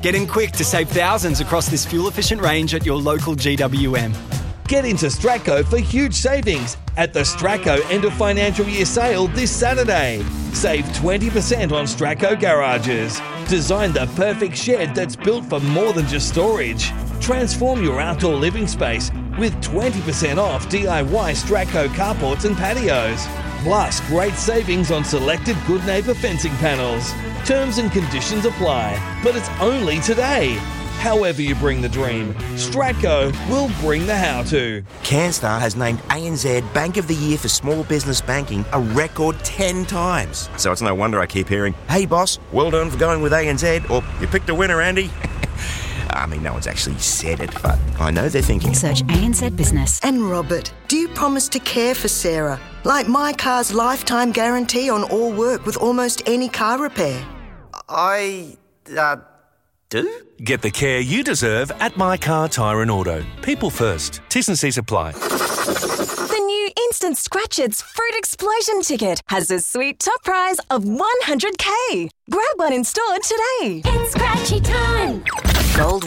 Get in quick to save thousands across this fuel-efficient range at your local GWM. Get into Stratco for huge savings at the Stratco end of financial year sale this Saturday. Save 20% on Stratco garages. Design the perfect shed that's built for more than just storage. Transform your outdoor living space with 20% off DIY Stratco carports and patios. Plus, great savings on selected Good Neighbour fencing panels. Terms and conditions apply, but it's only today. However you bring the dream, Stratco will bring the how-to. CanStar has named ANZ Bank of the Year for Small Business Banking a record 10 times. So it's no wonder I keep hearing, "Hey boss, well done for going with ANZ," or "You picked a winner, Andy." I mean, no one's actually said it, but I know they're thinking. Search ANZ Business. And Robert, do you promise to care for Sarah? Like My Car's lifetime guarantee on all work with almost any car repair. I do? Get the care you deserve at My Car Tyre and Auto. People first. T's and C's apply. The new Instant Scratchers Fruit Explosion ticket has a sweet top prize of $100K. Grab one in store today. It's scratchy time. Gold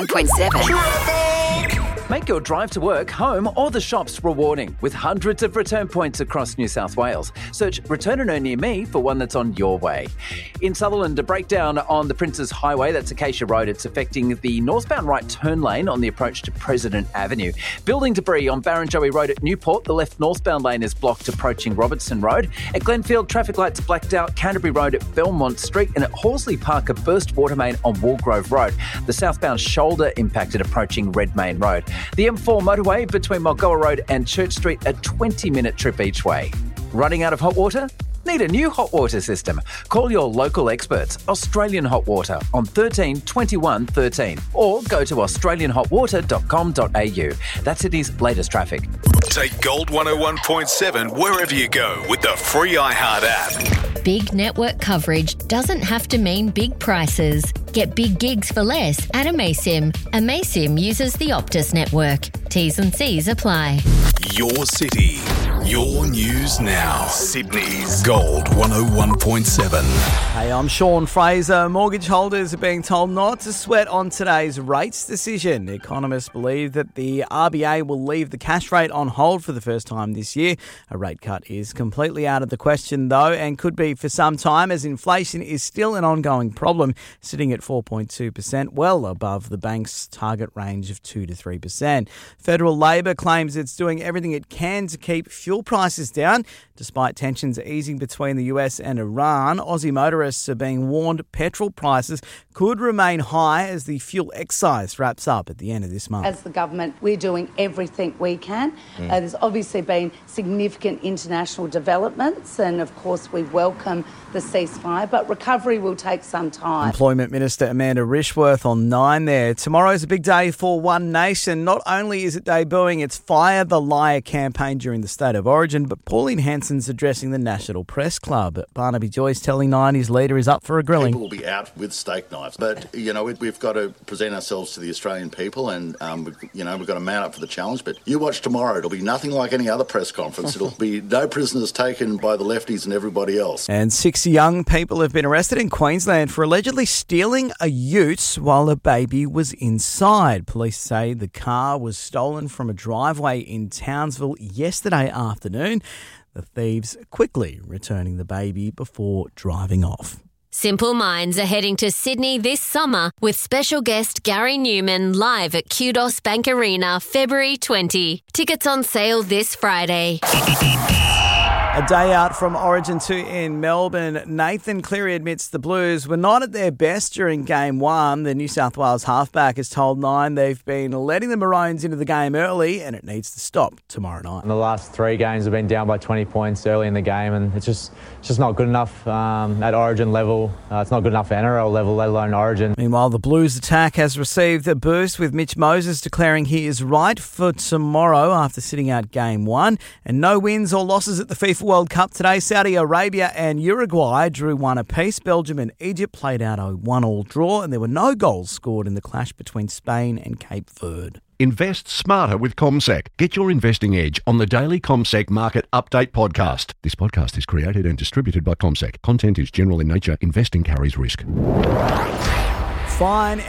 101.7. Make your drive to work, home or the shops rewarding with hundreds of return points across New South Wales. Search Return and Earn near me for one that's on your way. In Sutherland, a breakdown on the Princes Highway, that's Acacia Road. It's affecting the northbound right turn lane on the approach to President Avenue. Building debris on Barrenjoey Road at Newport. The left northbound lane is blocked approaching Robertson Road. At Glenfield, traffic lights blacked out Canterbury Road at Belmont Street, and at Horsley Park, a burst water main on Woolgrove Road. The southbound shoulder impacted approaching Redmayne Road. The M4 motorway between Mulgoa Road and Church Street, a 20-minute trip each way. Running out of hot water? Need a new hot water system? Call your local experts, Australian Hot Water, on 13 21 13, or go to australianhotwater.com.au. That's Sydney's latest traffic. Take Gold 101.7 wherever you go with the free iHeart app. Big network coverage doesn't have to mean big prices. Get big gigs for less at Amaysim. Amaysim uses the Optus network. T's and C's apply. Your city, your news now. Sydney's Gold 101.7. Hey, I'm Sean Fraser. Mortgage holders are being told not to sweat on today's rates decision. Economists believe that the RBA will leave the cash rate on hold for the first time this year. A rate cut is completely out of the question, though, and could be for some time, as inflation is still an ongoing problem, sitting at 4.2%, well above the bank's target range of 2 to 3%. Federal Labor claims it's doing everything it can to keep fuel prices down. Despite tensions easing between the US and Iran, Aussie motorists are being warned petrol prices could remain high as the fuel excise wraps up at the end of this month. As the government, we're doing everything we can. There's obviously been significant international developments, and of course we welcome the ceasefire, but recovery will take some time. Employment Minister Amanda Rishworth on 9 there. Tomorrow's a big day for One Nation. Not only is it debuting its Fire the Liar campaign during the State of Origin, but Pauline Hanson's addressing the National Press Club. Barnaby Joyce telling Nine his leader is up for a grilling. People will be out with steak knives, but, you know, we've got to present ourselves to the Australian people, and, we've got to mount up for the challenge. But you watch tomorrow, it'll be nothing like any other press conference. It'll be no prisoners taken by the lefties and everybody else. And 6 young people have been arrested in Queensland for allegedly stealing a ute while a baby was inside. Police say the car was stolen from a driveway in Townsville yesterday afternoon. The thieves quickly returning the baby before driving off. Simple Minds are heading to Sydney this summer with special guest Gary Newman live at Kudos Bank Arena, February 20. Tickets on sale this Friday. A day out from Origin 2 in Melbourne, Nathan Cleary admits the Blues were not at their best during Game 1. The New South Wales halfback has told Nine they've been letting the Maroons into the game early and it needs to stop tomorrow night. The last 3 games have been down by 20 points early in the game, and it's just not good enough at Origin level. It's not good enough at NRL level, let alone Origin. Meanwhile, the Blues attack has received a boost with Mitch Moses declaring he is right for tomorrow after sitting out Game 1. And no wins or losses at the FIFA World Cup today. Saudi Arabia and Uruguay drew 1 apiece. Belgium and Egypt played out a 1-1 draw, and there were no goals scored in the clash between Spain and Cape Verde. Invest smarter with CommSec. Get your investing edge on the daily CommSec Market Update podcast. This podcast is created and distributed by CommSec. Content is general in nature. Investing carries risk. fine